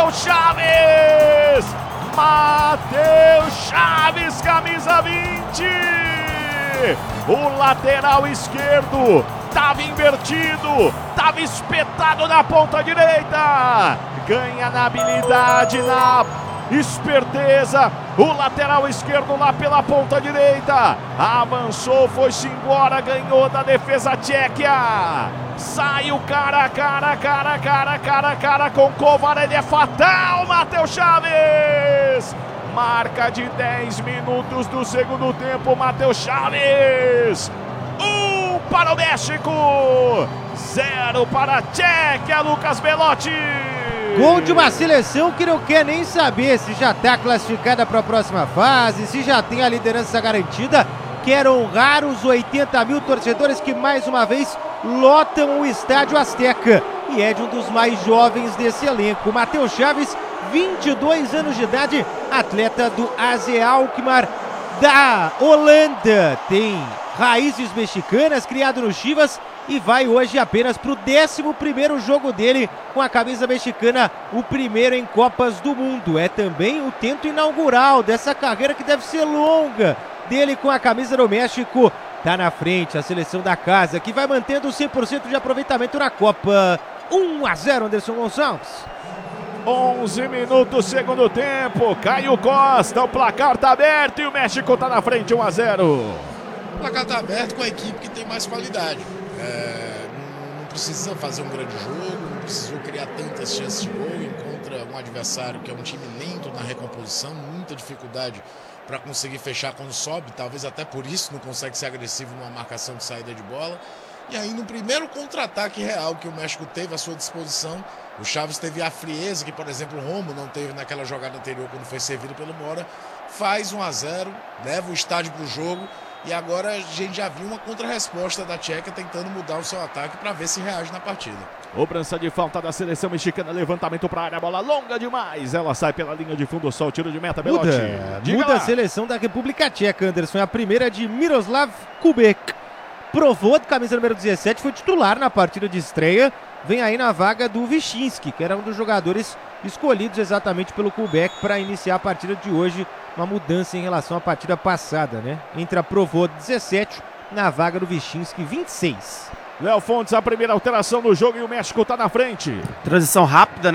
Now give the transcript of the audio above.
Matheus Chaves! Matheus Chaves, camisa 20! O lateral esquerdo estava invertido, estava espetado na ponta direita. Ganha na habilidade, na esperteza. O lateral esquerdo lá pela ponta direita. Avançou, foi-se embora, ganhou da defesa tcheca. Sai o cara a cara com Kovar, ele é fatal, Matheus Chaves! Marca de 10 minutos do segundo tempo, Matheus Chaves! 1 para o México, 0 para a Tchequia, Lucas Belotti! Gol de uma seleção que não quer nem saber se já está classificada para a próxima fase, se já tem a liderança garantida. Quer honrar os 80 mil torcedores que mais uma vez lotam o Estádio Azteca. E é de um dos mais jovens desse elenco. Matheus Chaves, 22 anos de idade, atleta do AZ Alkmaar da Holanda. Tem raízes mexicanas, criado no Chivas e vai hoje apenas para o 11º jogo dele com a camisa mexicana, o primeiro em Copas do Mundo. É também o tento inaugural dessa carreira que deve ser longa dele com a camisa do México. Tá na frente a seleção da casa, que vai mantendo 100% de aproveitamento na Copa. 1-0, Anderson Gonçalves. 11 minutos, segundo tempo. Caio Costa, o placar tá aberto e o México tá na frente, 1-0. O placar tá aberto com a equipe que tem mais qualidade. Não precisa fazer um grande jogo, não precisou criar tantas chances de gol. Encontra um adversário que é um time lento na recomposição, muita dificuldade para conseguir fechar quando sobe, talvez até por isso não consegue ser agressivo numa marcação de saída de bola. E aí no primeiro contra-ataque real que o México teve à sua disposição, o Chaves teve a frieza que, por exemplo, o Romo não teve naquela jogada anterior quando foi servido pelo Mora. Faz 1-0, leva o estádio para o jogo e agora a gente já viu uma contra-resposta da Tchequia tentando mudar o seu ataque para ver se reage na partida. Cobrança de falta da seleção mexicana, levantamento para a área, bola longa demais, ela sai pela linha de fundo, só o tiro de meta, Belotti. Muda a seleção da República Tcheca, Anderson, a primeira de Miroslav Kubek. Provou de camisa número 17, foi titular na partida de estreia, vem aí na vaga do Wyszynski, que era um dos jogadores escolhidos exatamente pelo Kubek para iniciar a partida de hoje, uma mudança em relação à partida passada, né? Entra Provou 17 na vaga do Wyszynski 26. Léo Fontes, a primeira alteração no jogo e o México está na frente. Transição rápida,